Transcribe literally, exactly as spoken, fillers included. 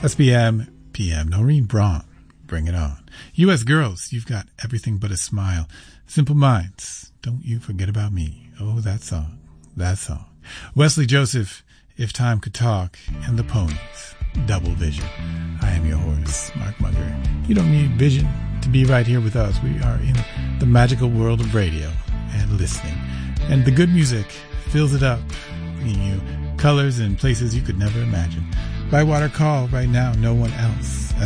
S P M, P M, Noreen Braun, Bring It On. U S Girls, You've Got Everything But a Smile. Simple Minds, Don't You Forget About Me. Oh, that song, that song. Wesley Joseph, If Time Could Talk, and the Ponies, Double Vision. I am your host, Mark Munger. You don't need vision to be right here with us. We are in the magical world of radio and listening. And the good music fills it up, bringing you colors and places you could never imagine. Bywater Call right now, no one else.